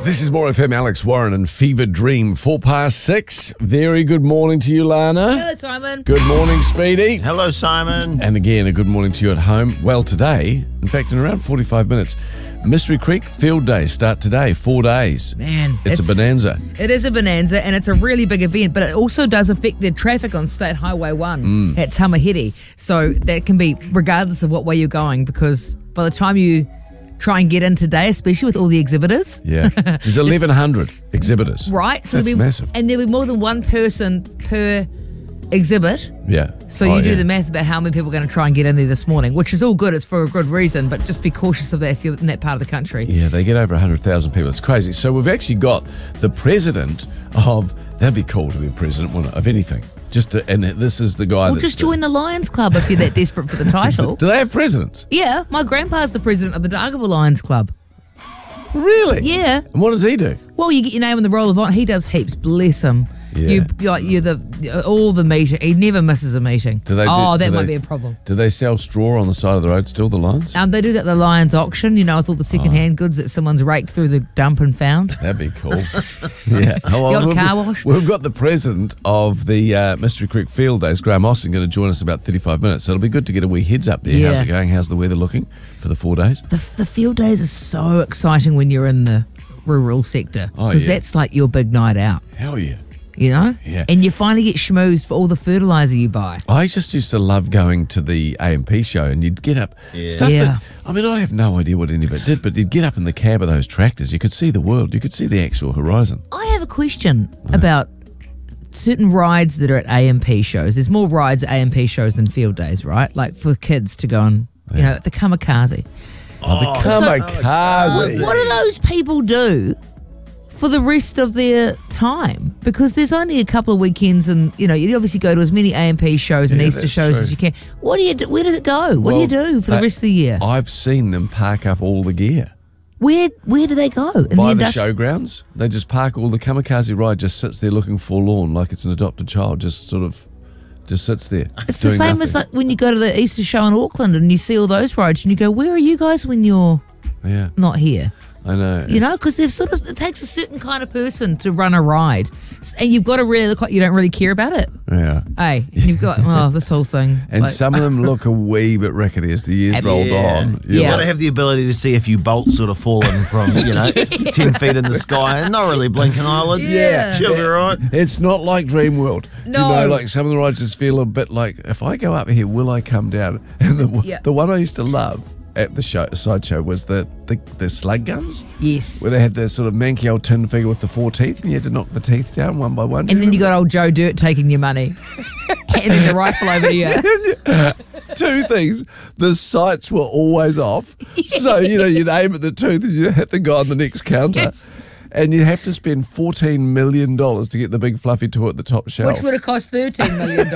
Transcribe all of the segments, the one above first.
This is More FM, Alex Warren and Fever Dream, 6:04. Very good morning to you, Lana. Hello, Simon. Good morning, Speedy. Hello, Simon. And again, a good morning to you at home. Well, today, in fact, in around 45 minutes, Mystery Creek Field Days start today, 4 days. Man, It's a bonanza. It is a bonanza, and it's a really big event, but it also does affect the traffic on State Highway 1 at Tamahiri. So that can be regardless of what way you're going, because by the time you try and get in today, especially with all the exhibitors. Yeah. There's 1,100 exhibitors. Right. So That's massive. And there'll be more than one person per exhibit. Yeah. So you do the math about how many people are going to try and get in there this morning, which is all good. It's for a good reason, but just be cautious of that if you're in that part of the country. Yeah, they get over 100,000 people. It's crazy. So we've actually got the president of, that'd be cool to be a president, wouldn't it, of anything. And this is the guy Or that's... just join the Lions Club if you're that desperate for the title. Do they have presidents? Yeah, my grandpa's the president of the Dargaville Lions Club. Really? Yeah. And what does he do? Well, you get your name on the roll of honor. He does heaps. Bless him. Yeah. All the meeting. He never misses a meeting. Do they that might be a problem. Do they sell straw on the side of the road still, the Lions? They do that at the Lions auction, with all the second-hand goods that someone's raked through the dump and found. That'd be cool. Yeah. The old car wash. We've got the president of the Mystery Creek Field Days, Graham Austin, going to join us in about 35 minutes. So it'll be good to get a wee heads up there. Yeah. How's it going? How's the weather looking for the 4 days? The field days are so exciting when you're in the rural sector, because that's like your big night out. Hell yeah. Yeah. And you finally get schmoozed for all the fertiliser you buy. I just used to love going to the AMP show, and you'd get up stuff that, I have no idea what any of it did, but you'd get up in the cab of those tractors. You could see the world. You could see the actual horizon. I have a question about certain rides that are at AMP shows. There's more rides at AMP shows than field days, right? Like for kids to go on, the kamikaze. Oh, the kamikaze. What do those people do for the rest of their time? Because there's only a couple of weekends, and you obviously go to as many AMP shows and Easter shows as you can. What do you do? Where does it go? What do you do for the rest of the year? I've seen them park up all the gear. Where do they go? By the showgrounds. They just park all the kamikaze ride, just sits there looking forlorn like it's an adopted child, just sits there. It's the same as like when you go to the Easter show in Auckland and you see all those rides and you go, where are you guys when you're not here? I know. Because it takes a certain kind of person to run a ride, and you've got to really look like you don't really care about it. Yeah. Hey, you've got this whole thing. And some of them look a wee bit rickety as the years rolled on. You've got to have the ability to see a few bolts sort of falling from 10 feet in the sky and not really blink an eyelid. Yeah. She'll be right. It's not like Dream World. No. Do you know, like some of the rides just feel a bit like, if I go up here, will I come down? And the one I used to love at the sideshow was the slug guns. Yes. Where they had the sort of manky old tin figure with the 4 teeth, and you had to knock the teeth down one by one. And then you got old Joe Dirt taking your money, handing the rifle over to you. Two things. The sights were always off. So, you'd aim at the tooth and you'd hit the guy on the next counter. Yes. And you'd have to spend $14 million to get the big fluffy toy at the top shelf. Which would have cost $13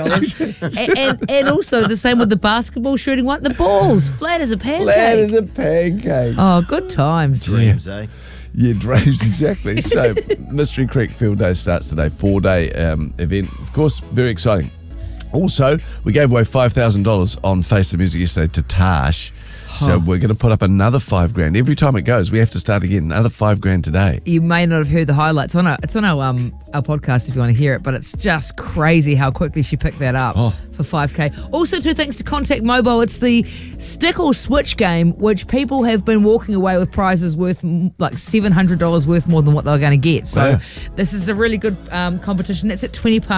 million. and also the same with the basketball shooting one. The balls, flat as a pancake. Flat as a pancake. Oh, good times. Dreams, eh? Yeah, dreams, exactly. So, Mystery Creek Field Day starts today, 4-day event. Of course, very exciting. Also, we gave away $5,000 on Face the Music yesterday to Tash. So we're going to put up another $5,000 every time it goes. We have to start again. Another $5,000 today. You may not have heard the highlights on it. It's on our podcast if you want to hear it. But it's just crazy how quickly she picked that up for $5,000. Also, two things to Contact Mobile. It's the stick or switch game, which people have been walking away with prizes worth like $700 worth more than what they're going to get. So this is a really good competition. That's at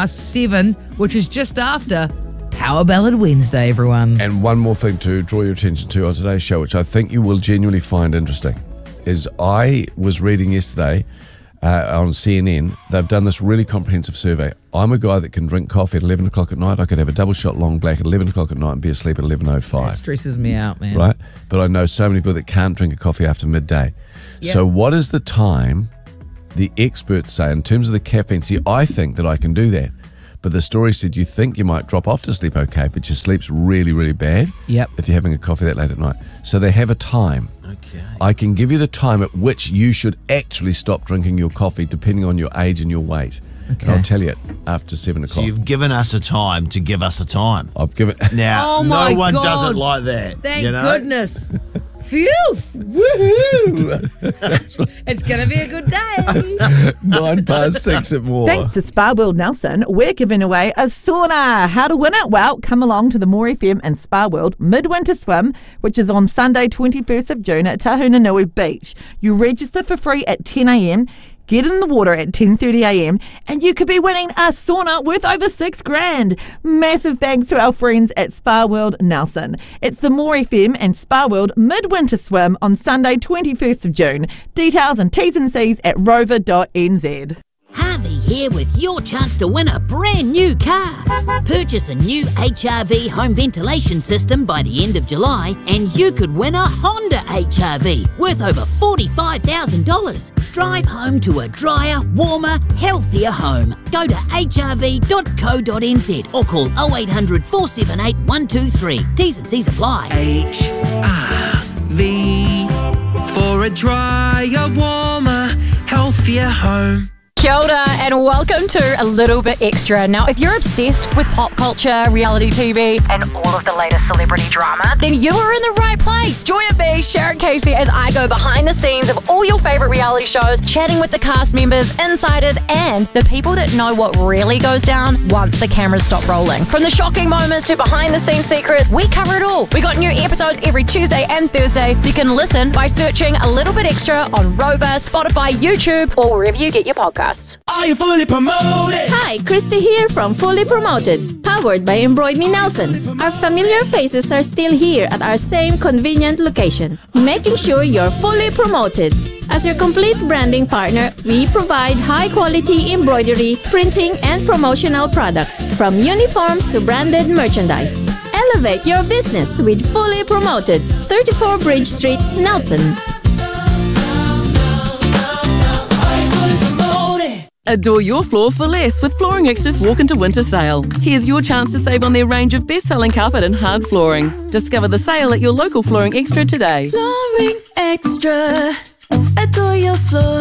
7:20, which is just after Power Ballad Wednesday, everyone. And one more thing to draw your attention to on today's show, which I think you will genuinely find interesting, is I was reading yesterday on CNN, they've done this really comprehensive survey. I'm a guy that can drink coffee at 11 o'clock at night. I could have a double shot long black at 11 o'clock at night and be asleep at 11:05. That stresses me out, man. Right? But I know so many people that can't drink a coffee after midday. Yep. So what is the time the experts say in terms of the caffeine? See, I think that I can do that. But the story said you think you might drop off to sleep okay, but your sleep's really, really bad if you're having a coffee that late at night. So they have a time. Okay. I can give you the time at which you should actually stop drinking your coffee, depending on your age and your weight. Okay. And I'll tell you it after 7 o'clock. So you've given us a time to give us a time. I've given... Now, oh my no one God. does it like that. Thank goodness. Phew! Woohoo! It's going to be a good day. 6:09 at More. Thanks to Spa World Nelson, we're giving away a sauna. How to win it? Well, come along to the More FM and Spa World Midwinter Swim, which is on Sunday, 21st of June at Tahunanui Beach. You register for free at 10 a.m, get in the water at 10:30 a.m, and you could be winning a sauna worth over $6,000. Massive thanks to our friends at Spa World Nelson. It's the More FM and Spa World Midwinter Swim on Sunday, 21st of June. Details and T's and C's at rover.nz. Harvey here with your chance to win a brand new car. Purchase a new HRV home ventilation system by the end of July and you could win a Honda HRV worth over $45,000. Drive home to a drier, warmer, healthier home. Go to hrv.co.nz or call 0800 478 123. T's and C's apply. HRV for a drier, warmer, healthier home. Kia ora and welcome to A Little Bit Extra. Now, if you're obsessed with pop culture, reality TV, and all of the latest celebrity drama, then you are in the right place. Join me, Sharon Casey, as I go behind the scenes of all your favourite reality shows, chatting with the cast members, insiders, and the people that know what really goes down once the cameras stop rolling. From the shocking moments to behind-the-scenes secrets, we cover it all. We got new episodes every Tuesday and Thursday, so you can listen by searching A Little Bit Extra on Rover, Spotify, YouTube, or wherever you get your podcasts. Are you fully promoted? Hi, Christy here from Fully Promoted, powered by Embroid Me Nelson. Our familiar faces are still here at our same convenient location, making sure you're fully promoted. As your complete branding partner, we provide high-quality embroidery, printing, and promotional products, from uniforms to branded merchandise. Elevate your business with Fully Promoted, 34 Bridge Street, Nelson. Adore your floor for less with Flooring Extra's Walk Into Winter Sale. Here's your chance to save on their range of best-selling carpet and hard flooring. Discover the sale at your local Flooring Extra today. Flooring Extra. Adore your floor.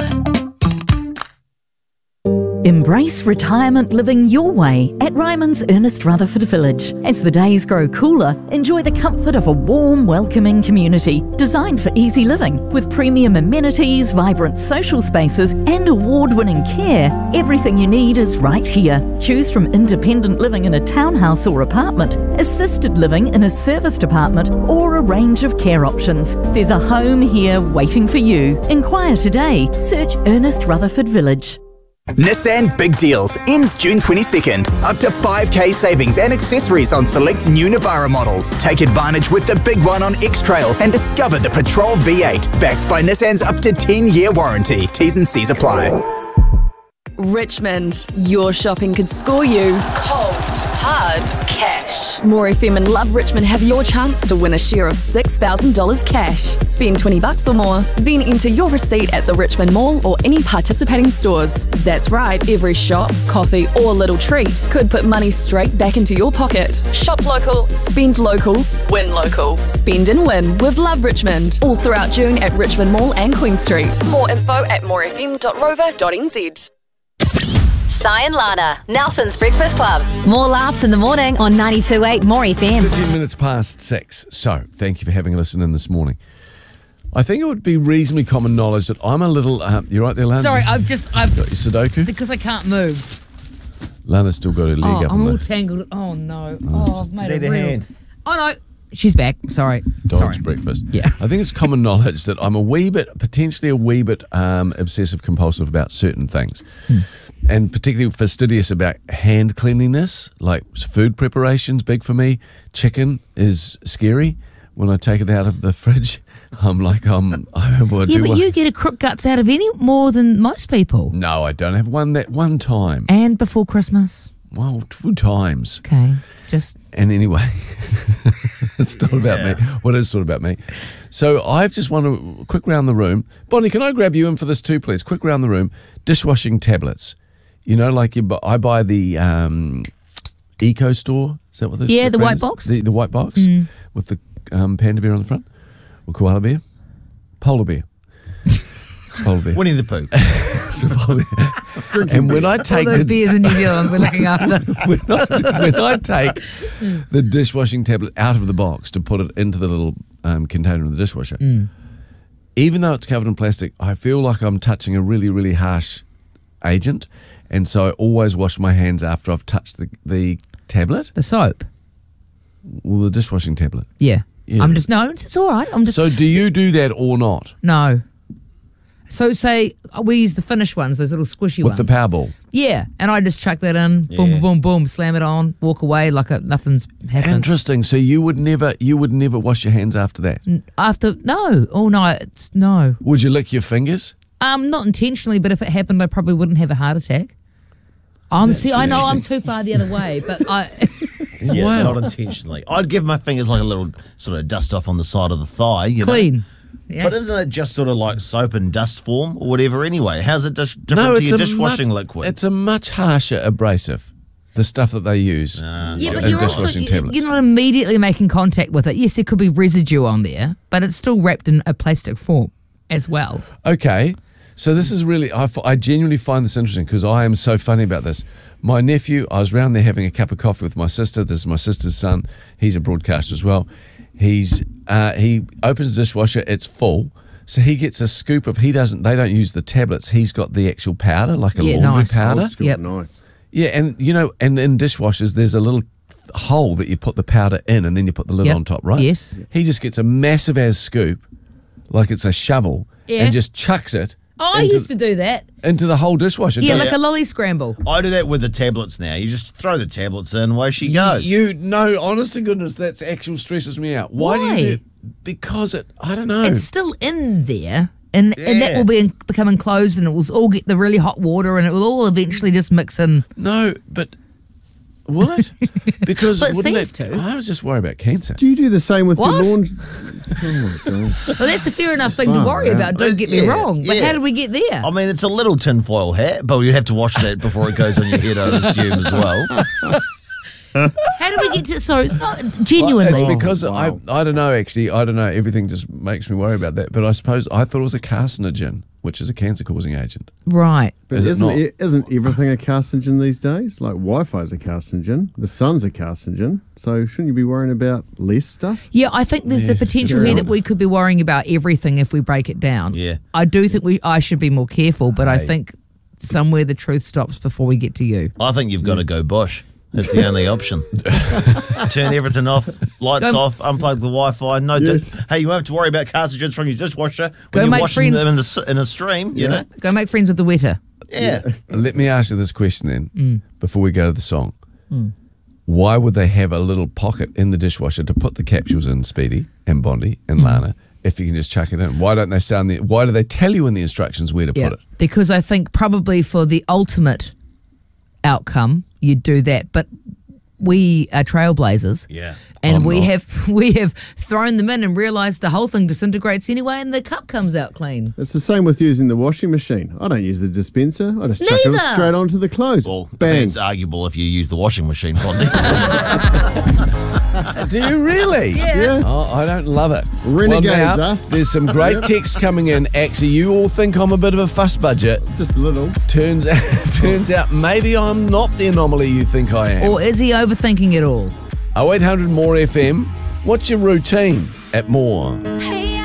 Embrace retirement living your way at Ryman's Ernest Rutherford Village. As the days grow cooler, enjoy the comfort of a warm, welcoming community designed for easy living. With premium amenities, vibrant social spaces and award-winning care, everything you need is right here. Choose from independent living in a townhouse or apartment, assisted living in a serviced apartment, or a range of care options. There's a home here waiting for you. Inquire today. Search Ernest Rutherford Village. Nissan Big Deals ends June 22nd. Up to 5k savings and accessories on select new Navara models. Take advantage with the big one on X-Trail and discover the Patrol V8, backed by Nissan's up to 10-year warranty. T's and C's apply. Richmond, your shopping could score you cold, hard cash. More FM and Love Richmond have your chance to win a share of $6,000 cash. Spend $20 or more, then enter your receipt at the Richmond Mall or any participating stores. That's right, every shop, coffee or little treat could put money straight back into your pocket. Shop local, spend local, win local. Spend and win with Love Richmond. All throughout June at Richmond Mall and Queen Street. More info at morefm.rover.nz. Si and Lana, Nelson's Breakfast Club. More laughs in the morning on 92.8 More FM. 15 minutes past 6. So, thank you for having a listen in this morning. I think it would be reasonably common knowledge that I'm a little... you right there, Lana? Sorry, I've got your Sudoku? Because I can't move. Lana's still got her leg up. I'm all tangled. Oh, no. I've made Need a a real... hand. Oh, no. She's back. Sorry. Dog's breakfast. Yeah. I think it's common knowledge that I'm potentially a wee bit obsessive compulsive about certain things. And particularly fastidious about hand cleanliness, like food preparation's big for me. Chicken is scary when I take it out of the fridge. I'm like, you get a crook guts out of any more than most people. No, I don't have one time. And before Christmas. Well, 2 times. Okay, And anyway, it's not about me. What is sort of about me? So I've just won a quick round the room. Bonnie, can I grab you in for this too, please? Quick round the room. Dishwashing tablets. You know, like I buy the Eco Store. Is that what the the white box? The white box with the panda bear on the front? Or koala bear? Polar bear. It's polar bear. Winnie the Pooh. It's a polar bear. And when I take all those beers in New Zealand we're looking after. when I take the dishwashing tablet out of the box to put it into the little container in the dishwasher. Even though it's covered in plastic, I feel like I'm touching a really, really harsh agent. And so I always wash my hands after I've touched the tablet. The soap? Well, the dishwashing tablet. Yeah. Yeah. It's all right. So do you do that or not? No. So say we use the Finnish ones, those little squishy ones. With the Powerball? Yeah. And I just chuck that in, boom, boom, boom, boom, slam it on, walk away like nothing's happened. Interesting. So you would never wash your hands after that? No. Oh, no. No. Would you lick your fingers? Not intentionally, but if it happened, I probably wouldn't have a heart attack. I know I'm too far the other way, but I... Yeah, not intentionally. I'd give my fingers like a little sort of dust off on the side of the thigh. You Clean. know? Yeah. But isn't it just sort of like soap and dust form or whatever anyway? How's it different to your dishwashing liquid? It's a much harsher abrasive, the stuff that they use but in you're dishwashing tablets. You're not immediately making contact with it. Yes, there could be residue on there, but it's still wrapped in a plastic form as well. Okay, so this is really, I genuinely find this interesting because I am so funny about this. My nephew, I was round there having a cup of coffee with my sister. This is my sister's son. He's a broadcaster as well. He opens the dishwasher, it's full. So he gets a scoop of, they don't use the tablets. He's got the actual powder, like a laundry powder. Nice. Yeah, and and in dishwashers, there's a little hole that you put the powder in and then you put the lid on top, right? Yes. He just gets a massive ass scoop, like it's a shovel, and just chucks it. Oh, I used to do that. Into the whole dishwasher. Yeah, like a lolly scramble. I do that with the tablets now. You just throw the tablets in, away she goes. No, honest to goodness, that actually stresses me out. Why? Do you do? Because I don't know. It's still in there, and that will become enclosed, and it will all get the really hot water, and it will all eventually just mix in. No, but will it? Because Well, it wouldn't seems to. I was just worried about cancer. Do you do the same with your lawn? Oh my God. Well, that's a fair enough thing to worry about, don't get me wrong. But how did we get there? I mean, it's a little tinfoil hat, but you have to wash that before it goes on your head, I'd assume, as well. How did we get to? Sorry, it's not genuinely. It's because I don't know. Actually, I don't know. Everything just makes me worry about that. But I suppose I thought it was a carcinogen, which is a cancer-causing agent. Right. But isn't everything a carcinogen these days? Like Wi-Fi is a carcinogen, the sun's a carcinogen. So shouldn't you be worrying about less stuff? Yeah, I think there's the potential here that we could be worrying about everything if we break it down. Yeah. I do think I should be more careful, but I think somewhere the truth stops before we get to you. I think you've got to go bush. That's the only option. Turn everything off, lights off, unplug the Wi-Fi. Hey, you won't have to worry about carcinogens from your dishwasher when you're washing them in a stream. You know, go make friends with the wetter. Yeah. Let me ask you this question then, before we go to the song. Why would they have a little pocket in the dishwasher to put the capsules in, Speedy and Bondi and Lana, if you can just chuck it in? Why don't they why do they tell you in the instructions where to put it? Because I think probably for the ultimate outcome, you'd do that. But we are trailblazers. Yeah. And we have thrown them in and realised the whole thing disintegrates anyway and the cup comes out clean. It's the same with using the washing machine. I don't use the dispenser. I just chuck it straight onto the clothes. Well, bang. It's arguable if you use the washing machine, Bondi. Do you really? Yeah. Oh, I don't love it. Renegades, now, us. There's some great texts coming in. Actually, you all think I'm a bit of a fuss budget. Just a little. Turns out maybe I'm not the anomaly you think I am. Or is he overthinking it all? 0800 More FM. What's your routine at More?